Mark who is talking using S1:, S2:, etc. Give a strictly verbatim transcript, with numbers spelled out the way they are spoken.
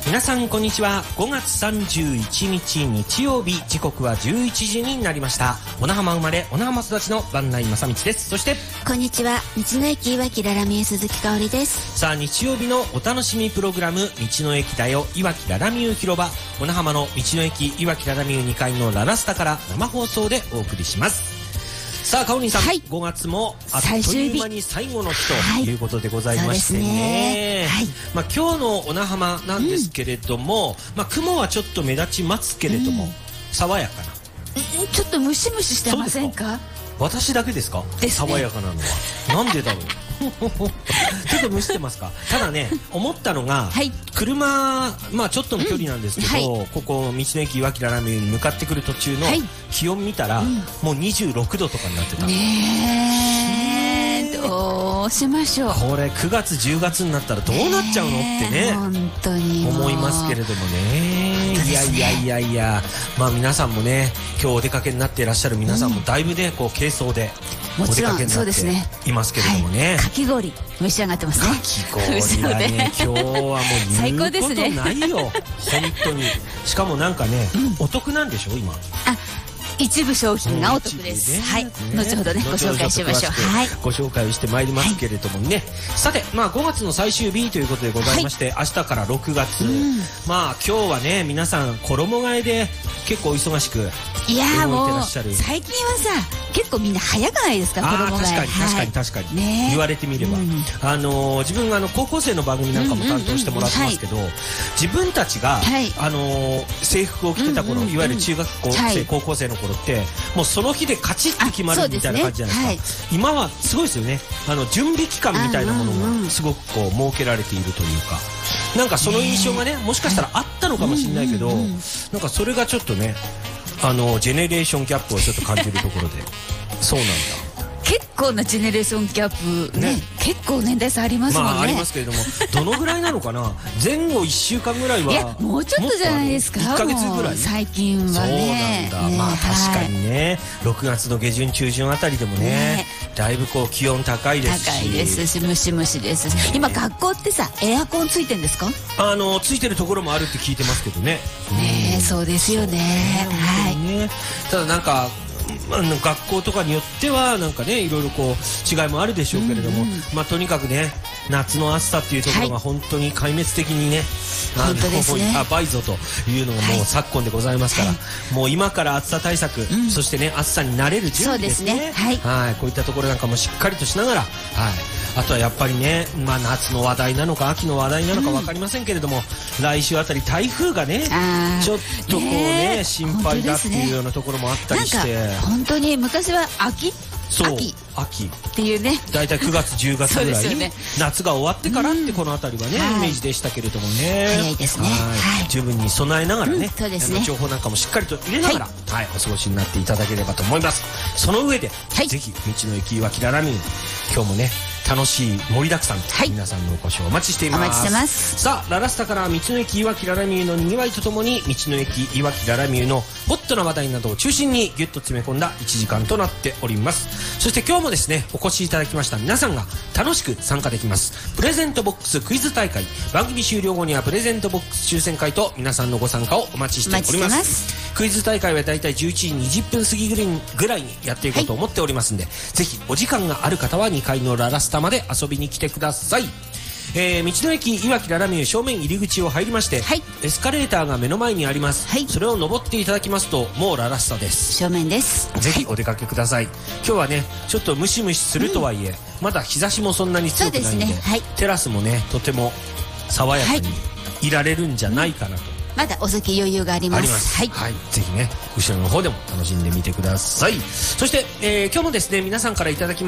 S1: 皆さんこんにちは。ごがつさんじゅういちにち日曜日、時刻はじゅういちじになりました。小名浜生まれ小名浜育ちの番内正道です。そして
S2: こんにちは、道の駅いわきららみゆ鈴木香織です。
S1: さあ、日曜日のお楽しみプログラム、道の駅だよいわきららみゆ広場、小名浜の道の駅いわきららみゆにかいのララスタから生放送でお送りします。さあ、かおりんさん、はい、ごがつもあっという間に最後の日ということでございましてね、はいね、はい、まあ、今日の小名浜なんですけれども、うん、まあ、雲はちょっと目立ちますけれども、うん、爽やかな、
S2: ちょっとムシムシしてませんか？
S1: 私だけですか？ですね、爽やかなのは。なんでだろうちょっと蒸してますか？ただね、思ったのが、はい、車、まあちょっとの距離なんですけど、うん、はい、ここ道の駅いわきららみゆに向かってくる途中の気温見たら、はい、もうにじゅうろくどとかになってた。
S2: ねえ、どうしましょう。
S1: これくがつじゅうがつになったらどうなっちゃうのってね、
S2: 本当に
S1: 思いますけれどもね。いやいやいやいや、まあ皆さんもね、今日お出かけになっていらっしゃる皆さんもだいぶね、こう軽装でお出かけになっていますけれどもね。
S2: かき氷召し上がってますね。
S1: かき氷はね、今日はもう言うことないよ、本当に。しかもなんかね、お得なんでしょ今。あ、
S2: 一部商品がお得です。はい、後ほどねご紹介しましょう。はい、
S1: ご紹介をしてまいりますけれどもね。さて、まあごがつの最終日ということでございまして、明日からろくがつ、まあ今日はね、皆さん衣替えで結構忙しく動いてらっしゃる。
S2: 最近はさ、結構みんな早くないですか、衣替え。
S1: 確かに確かに確かに、言われてみれば、あの自分があの高校生の番組なんかも担当してもらってますけど、自分たちがあの制服を着てた頃、いわゆる中学校生高校生の頃って、もうその日でカチッと決まるみたいな感じじゃないですか。今はすごいですよね。あの準備期間みたいなものがすごくこう設けられているというか、なんかその印象がね、もしかしたらあったのかもしれないけど、なんかそれがちょっとね、あのジェネレーションギャップをちょっと感じるところでそうなんだ。
S2: 結構なジェネレーションギャップね、結構年代差ありますもんね。
S1: まあありますけれども、どのぐらいなのかな。前後いっしゅうかんぐらいは。
S2: いや、もうちょっとじゃないですか。いっかげつぐらい最近はね。
S1: そうなんだ。まあ確かにね、ろくがつの下旬中旬あたりでもね、だいぶこう気温高いですし、
S2: 高いですし、ムシムシですし。今学校ってさ、エアコンついてんですか？
S1: あのついてるところもあるって聞いてますけどね。
S2: ね、そうですよね。はい。
S1: ただなんかあの学校とかによってはなんかね、いろいろこう違いもあるでしょうけれども、うんうん、まあとにかくね、夏の暑さっていうところが本当に壊滅的にね、
S2: はい、あのね、
S1: やばいぞというのがもう昨今でございますから、はい、もう今から暑さ対策、うん、そしてね、暑さに慣れる準備ですね。そうですね、はい、はい、こういったところなんかもしっかりとしながら、はい、あとはやっぱりね、まあ夏の話題なのか秋の話題なのか分かりませんけれども、うん、来週あたり台風がね、ちょっとこうね、ね、心配だっていうようなところもあったりして、
S2: 本当に昔は秋
S1: そう
S2: 秋
S1: 秋
S2: っていうね、
S1: だいたいくがつじゅうがつぐらい、ね、夏が終わってからってこの辺りはね、うん、イメージでしたけれどもね、
S2: 早いですね、
S1: はい、十分に備えながらね、
S2: うん、そうですね、
S1: 情報なんかもしっかりと入れながら、はいはい、お過ごしになっていただければと思います。その上で、はい、ぜひ道の駅いわきららみゆ、今日もね楽しい盛りだくさん、はい、皆さんのお越しをお待ちしています。
S2: お待ちしてます。
S1: さあ、ララスタから道の駅いわきららみゆのにぎわいとともに、道の駅いわきららみゆのホットな話題などを中心にギュッと詰め込んだいちじかんとなっております。そして今日もですね、お越しいただきました皆さんが楽しく参加できますプレゼントボックスクイズ大会、番組終了後にはプレゼントボックス抽選会と皆さんのご参加をお待ちしております。クイズ大会はだいたいじゅういちじにじゅっぷん過ぎぐらいにやっていこうと思っておりますんで、はい、ぜひお時間がある方はにかいのララスタまで遊びに来てください。えー、道の駅いわきららみゆ正面入り口を入りまして、はい、エスカレーターが目の前にあります、はい、それを登っていただきますともうララスタです。
S2: 正面です。
S1: ぜひお出かけください。今日はねちょっとムシムシするとはいえ、うん、まだ日差しもそんなに強くないんで、ね、はい、テラスもねとても爽やかにいられるんじゃないかなと、うん、
S2: まだお席余裕があります。あります、
S1: はい、はい、ぜひね後ろの方でも楽しんでみてください。そして、えー、今日もですね皆さんからいただき